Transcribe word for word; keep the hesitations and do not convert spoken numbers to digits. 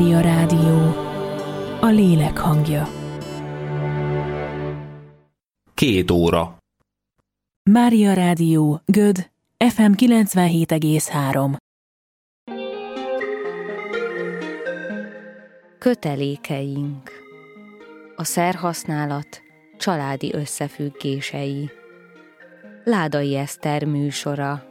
Mária Rádió, a lélek hangja. Két óra. Mária Rádió, Göd, ef em kilencvenhét egész három. Kötelékeink. A szerhasználat családi összefüggései. Ládai Eszter műsora.